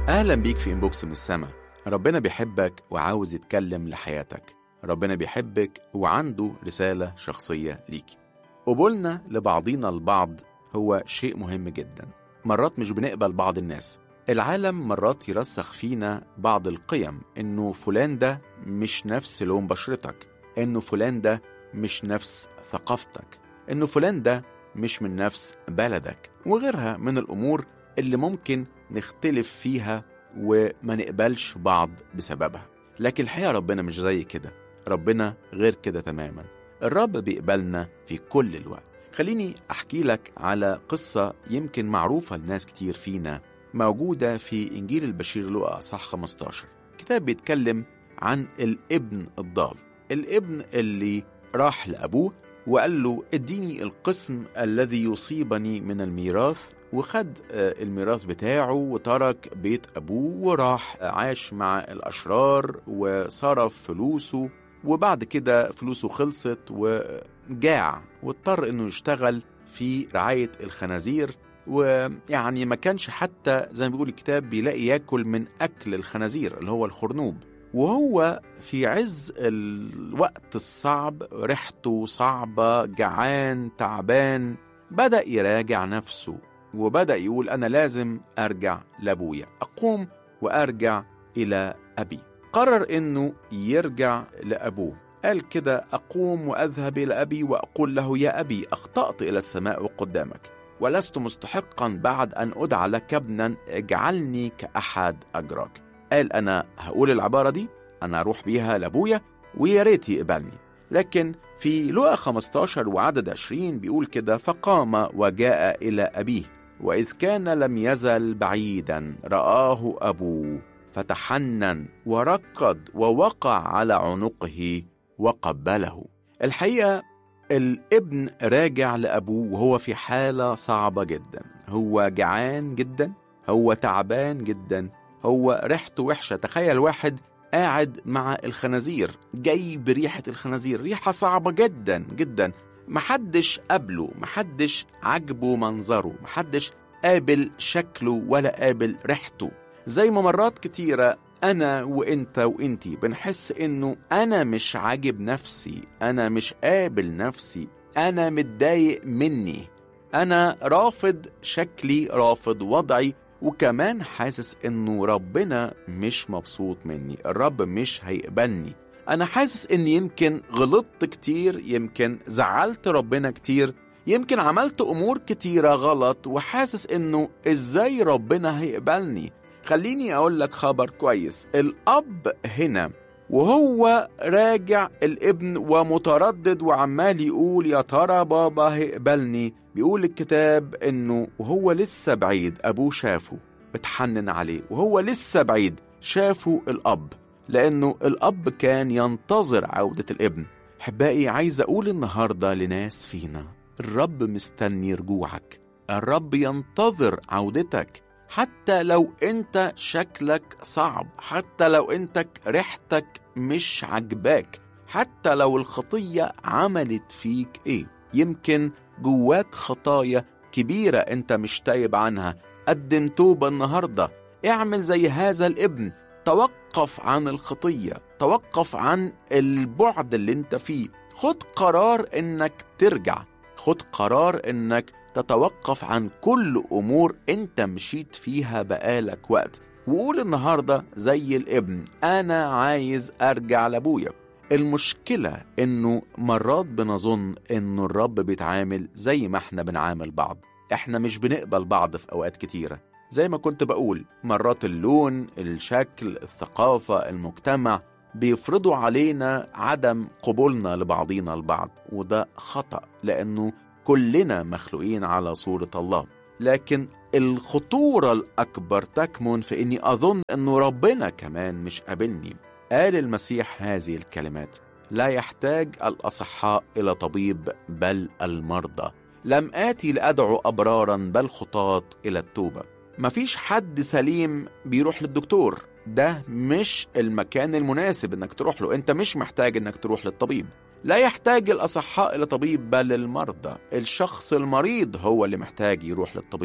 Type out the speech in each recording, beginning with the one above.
أهلا بيك في إنبوكس من السما. ربنا بيحبك وعاوز يتكلم لحياتك. ربنا بيحبك وعنده رسالة شخصية ليك. قبولنا لبعضينا البعض هو شيء مهم جدا. مرات مش بنقبل بعض الناس. العالم مرات يرسخ فينا بعض القيم، إنه فلان ده مش نفس لون بشرتك، إنه فلان ده مش نفس ثقافتك، إنه فلان ده مش من نفس بلدك، وغيرها من الأمور اللي ممكن نختلف فيها وما نقبلش بعض بسببها. لكن الحقيقة ربنا مش زي كده. ربنا غير كده تماما. الرب بيقبلنا في كل الوقت. خليني أحكي لك على قصة يمكن معروفة لناس كتير فينا، موجودة في إنجيل البشير لوقا أصحاح 15. كتاب بيتكلم عن الابن الضال، الابن اللي راح لأبوه وقال له اديني القسم الذي يصيبني من الميراث، وخد الميراث بتاعه وترك بيت أبوه وراح عاش مع الأشرار وصرف فلوسه، وبعد كده فلوسه خلصت وجاع واضطر إنه يشتغل في رعاية الخنازير، ويعني ما كانش حتى زي ما بيقول الكتاب بيلاقي ياكل من أكل الخنازير اللي هو الخرنوب. وهو في عز الوقت الصعب، ريحته صعبة، جعان تعبان، بدأ يراجع نفسه وبدأ يقول أنا لازم أرجع لأبويا، أقوم وأرجع إلى أبي. قرر إنه يرجع لأبوه. قال كده أقوم وأذهب إلى أبي وأقول له يا أبي أخطأت إلى السماء قدامك ولست مستحقا بعد أن أدعى لك ابنا، اجعلني كأحد أجراك. قال أنا هقول العبارة دي، أنا أروح بيها لأبويا ويا ريت يقبلني. لكن في لوقا 15 وعدد 20 بيقول كده فقام وجاء إلى أبيه وإذ كان لم يزل بعيدا رآه أبوه فتحنن وركض ووقع على عنقه وقبله. الحقيقة الابن راجع لأبوه وهو في حالة صعبة جدا، هو جعان جدا، هو تعبان جدا، هو ريحته وحشة. تخيل واحد قاعد مع الخنازير، جاي بريحة الخنازير، ريحة صعبة جدا جدا، محدش قابله، محدش عجبه منظره، محدش قابل شكله ولا قابل ريحته. زي ما مرات كتيرة أنا وإنت وإنتي بنحس إنه أنا مش عاجب نفسي، أنا مش قابل نفسي، أنا متضايق مني، أنا رافض شكلي، رافض وضعي، وكمان حاسس إنه ربنا مش مبسوط مني، الرب مش هيقبلني. أنا حاسس إني يمكن غلطت كتير، يمكن زعلت ربنا كتير، يمكن عملت أمور كتيرة غلط، وحاسس إنه إزاي ربنا هيقبلني. خليني أقول لك خبر كويس. الأب هنا وهو راجع الابن ومتردد وعمال يقول يا ترى بابا هيقبلني، بيقول الكتاب إنه وهو لسه بعيد أبوه شافه اتحنن عليه، وهو لسه بعيد شافه الأب، لأنه الأب كان ينتظر عودة الابن. حبائي عايز أقول النهاردة لناس فينا الرب مستني رجوعك، الرب ينتظر عودتك، حتى لو انت شكلك صعب، حتى لو انت ريحتك مش عجباك، حتى لو الخطية عملت فيك ايه. يمكن جواك خطايا كبيرة انت مش تايب عنها. قدم توبة النهاردة، اعمل زي هذا الابن، توقف عن الخطية، توقف عن البعد اللي انت فيه، خد قرار انك ترجع، خد قرار انك تتوقف عن كل أمور أنت مشيت فيها بقالك وقت، وقول النهاردة زي الابن أنا عايز أرجع لأبويا. المشكلة إنه مرات بنظن إنه الرب بيتعامل زي ما إحنا بنعامل بعض. إحنا مش بنقبل بعض في أوقات كتيرة. زي ما كنت بقول، مرات اللون، الشكل، الثقافة، المجتمع بيفرضوا علينا عدم قبولنا لبعضينا البعض، وده خطأ لأنه كلنا مخلوقين على صورة الله. لكن الخطورة الأكبر تكمن في أني أظن أنه ربنا كمان مش قابلني. قال المسيح هذه الكلمات: لا يحتاج الأصحاء إلى طبيب بل المرضى، لم آتي لأدعو أبرارا بل خطاة إلى التوبة. مفيش حد سليم بيروح للدكتور، ده مش المكان المناسب انك تروح له، انت مش محتاج انك تروح للطبيب. لا يحتاج الأصحاء إلى طبيب بل المرضى، الشخص المريض هو اللي محتاج يروح للطبيب.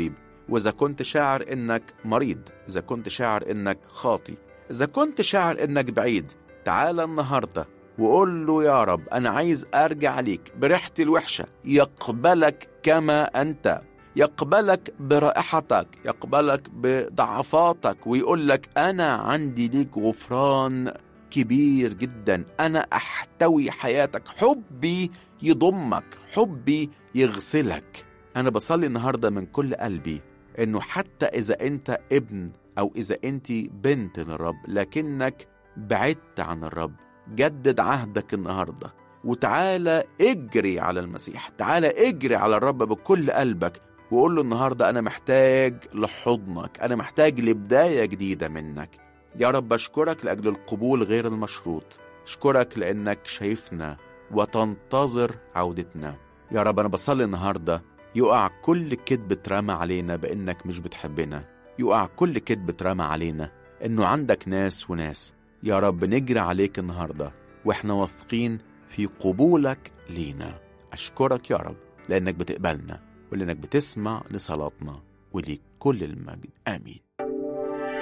وإذا كنت شاعر إنك مريض، إذا كنت شاعر إنك خاطي، إذا كنت شاعر إنك بعيد، تعال النهاردة وقول له يا رب أنا عايز أرجع ليك بريحتي الوحشة. يقبلك كما أنت، يقبلك برائحتك، يقبلك بضعفاتك، ويقول لك أنا عندي ليك غفران كبير جدا، أنا أحتوي حياتك، حبي يضمك، حبي يغسلك. أنا بصلي النهاردة من كل قلبي إنه حتى إذا أنت ابن أو إذا أنت بنت للرب لكنك بعدت عن الرب، جدد عهدك النهاردة وتعالى اجري على المسيح، تعالى اجري على الرب بكل قلبك وقول له النهاردة أنا محتاج لحضنك، أنا محتاج لبداية جديدة منك. يا رب أشكرك لأجل القبول غير المشروط، أشكرك لأنك شايفنا وتنتظر عودتنا. يا رب أنا بصلي النهاردة يقع كل كذب اترمى علينا بأنك مش بتحبنا، يقع كل كذب اترمى علينا إنه عندك ناس وناس. يا رب نجري عليك النهاردة وإحنا واثقين في قبولك لينا. أشكرك يا رب لأنك بتقبلنا ولأنك بتسمع لصلاتنا، وليك كل المجد. آمين.